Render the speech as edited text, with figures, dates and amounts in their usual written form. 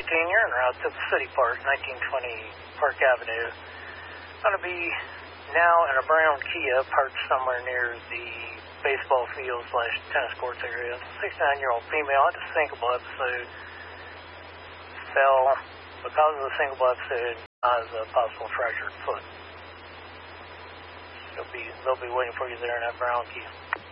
you're en route to the City Park, 1920 Park Avenue. Going to be now in a brown Kia parked somewhere near the baseball field / tennis courts area. 69-year-old female had a single episode. Fell because of the single episode as a possible fractured foot. They'll be waiting for you there in that brown Kia.